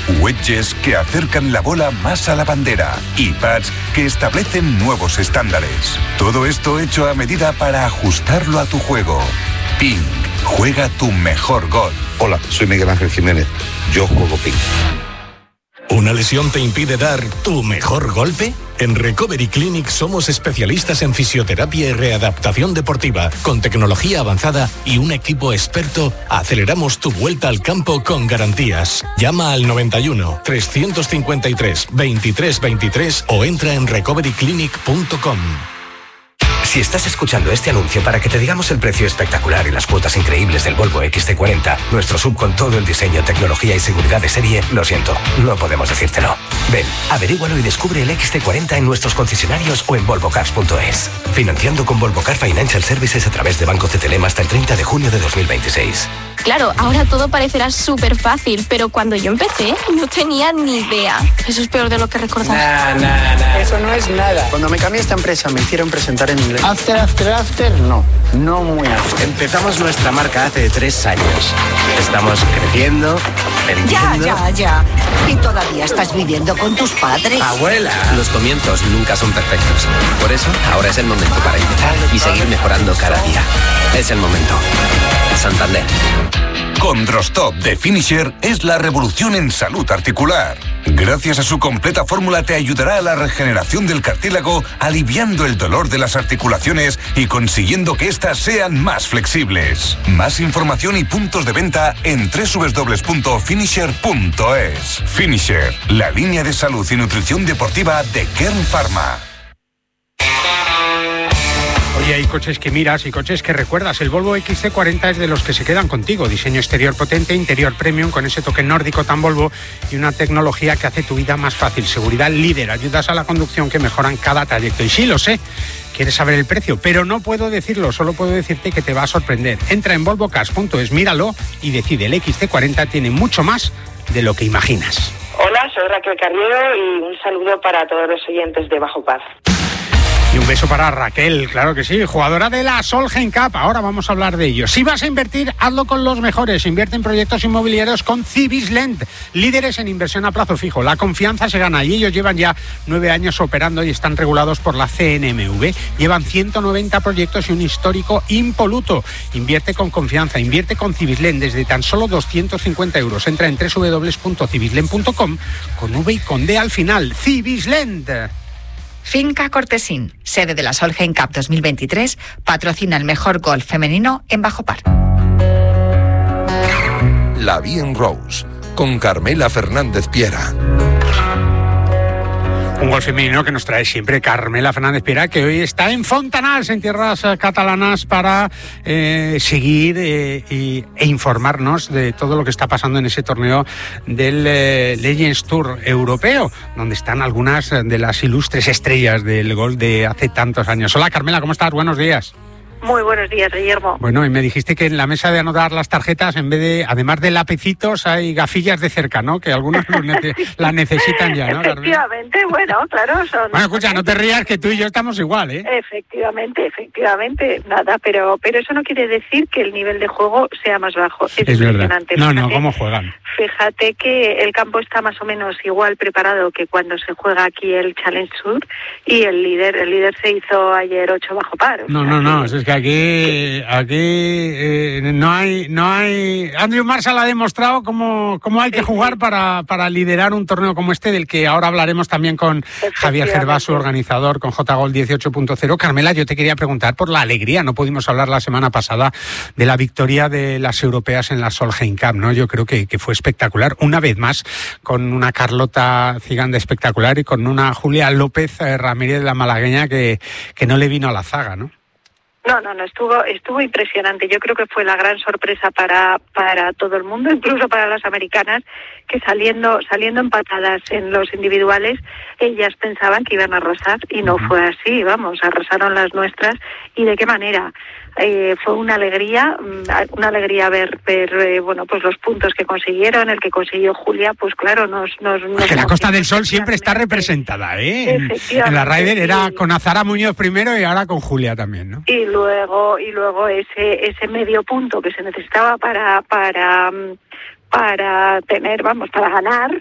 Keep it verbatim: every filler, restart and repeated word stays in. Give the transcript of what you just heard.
wedges que acercan la bola más a la bandera y pads que establecen nuevos estándares. Todo esto hecho a medida para ajustarlo a tu juego. Ping, juega tu mejor golf. Hola, soy Miguel Ángel Jiménez. Yo juego Ping. ¿Una lesión te impide dar tu mejor golpe? En Recovery Clinic somos especialistas en fisioterapia y readaptación deportiva. Con tecnología avanzada y un equipo experto, aceleramos tu vuelta al campo con garantías. Llama al noventa y uno, trescientos cincuenta y tres, veintitrés veintitrés o entra en recovery clinic punto com. Si estás escuchando este anuncio para que te digamos el precio espectacular y las cuotas increíbles del Volvo equis ce cuarenta, nuestro sub con todo el diseño, tecnología y seguridad de serie, lo siento, no podemos decírtelo. Ven, averígualo y descubre el equis ce cuarenta en nuestros concesionarios o en volvo cars punto es. Financiando con Volvo Car Financial Services a través de Banco C T L M hasta el treinta de junio de dos mil veintiséis. Claro, ahora todo parecerá súper fácil, pero cuando yo empecé no tenía ni idea. Eso es peor de lo que recordaba. Nah, nah, nah. Eso no es nada. Cuando me cambié a esta empresa me hicieron presentar en inglés. After, after, after, no. No muy after. Empezamos nuestra marca hace tres años. Estamos creciendo, vendiendo... Ya, ya, ya. Y todavía estás viviendo con tus padres. ¡Abuela! Los comienzos nunca son perfectos. Por eso, ahora es el momento para empezar y seguir mejorando cada día. Es el momento. Santander. Con Drostop de Finisher es la revolución en salud articular. Gracias a su completa fórmula te ayudará a la regeneración del cartílago, aliviando el dolor de las articulaciones y consiguiendo que éstas sean más flexibles. Más información y puntos de venta en doble u doble u doble u punto finisher punto es. Finisher, la línea de salud y nutrición deportiva de Kern Pharma. Oye, hay coches que miras y coches que recuerdas. El Volvo equis ce cuarenta es de los que se quedan contigo. Diseño exterior potente, interior premium con ese toque nórdico tan Volvo y una tecnología que hace tu vida más fácil. Seguridad líder, ayudas a la conducción que mejoran cada trayecto. Y sí, lo sé, quieres saber el precio, pero no puedo decirlo, solo puedo decirte que te va a sorprender. Entra en volvo cars punto es, míralo y decide. El equis ce cuarenta tiene mucho más de lo que imaginas. Hola, soy Raquel Carriero y un saludo para todos los oyentes de Bajo Paz. Y un beso para Raquel, claro que sí, jugadora de la Solheim Cup. Ahora vamos a hablar de ello. Si vas a invertir, hazlo con los mejores. Invierte en proyectos inmobiliarios con Cibisland, líderes en inversión a plazo fijo. La confianza se gana y ellos llevan ya nueve años operando y están regulados por la C N M V. Llevan ciento noventa proyectos y un histórico impoluto. Invierte con confianza, invierte con Cibisland desde tan solo doscientos cincuenta euros. Entra en doble u doble u doble u punto cibisland punto com con V y con D al final. Cibisland. Finca Cortesín, sede de la Solheim Cup dos mil veintitrés, patrocina el mejor golf femenino en Bajo Par. La Bien Rose, con Carmela Fernández Piera. Un gol femenino que nos trae siempre Carmela Fernández Piera, que hoy está en Fontanals, en tierras catalanas, para eh, seguir eh, y, e informarnos de todo lo que está pasando en ese torneo del eh, Legends Tour europeo, donde están algunas de las ilustres estrellas del golf de hace tantos años. Hola Carmela, ¿cómo estás? Buenos días. Muy buenos días, Guillermo. Bueno, y me dijiste que en la mesa de anotar las tarjetas, en vez de, además de lapicitos, hay gafillas de cerca, ¿no? Que algunos nece- la necesitan ya, ¿no? Efectivamente, bueno, claro, son... Bueno, escucha, no te rías, que tú y yo estamos igual, ¿eh? Efectivamente, efectivamente, nada, pero pero eso no quiere decir que el nivel de juego sea más bajo. Es, es verdad. impresionante. No, Fíjate, no, ¿cómo juegan? Fíjate que el campo está más o menos igual preparado que cuando se juega aquí el Challenge Tour y el líder, el líder se hizo ayer ocho bajo par. No, no, no, es que aquí, aquí eh, no hay, no hay. Andrew Marshall ha demostrado cómo, cómo hay que jugar para, para liderar un torneo como este, del que ahora hablaremos también con Javier Gervás, su organizador, con J Gol dieciocho punto cero. Carmela, yo te quería preguntar por la alegría. No pudimos hablar la semana pasada de la victoria de las europeas en la Solheim Cup, ¿no? Yo creo que, que fue espectacular, una vez más, con una Carlota Ciganda espectacular y con una Julia López eh, Ramírez, la malagueña, que, que no le vino a la zaga, ¿no? No, no, no, estuvo estuvo impresionante. Yo creo que fue la gran sorpresa para para todo el mundo, incluso para las americanas, que saliendo saliendo empatadas en los individuales, ellas pensaban que iban a arrasar y no fue así, vamos, arrasaron las nuestras. ¿Y de qué manera? Eh, fue una alegría, una alegría ver, ver eh, bueno, pues los puntos que consiguieron, el que consiguió Julia, pues claro, nos... nos, nos que la Costa del Sol siempre está representada, ¿eh? En, en la Ryder era con Azara Muñoz primero y ahora con Julia también, ¿no? Y luego, y luego ese ese medio punto que se necesitaba para para... para tener, vamos, para ganar,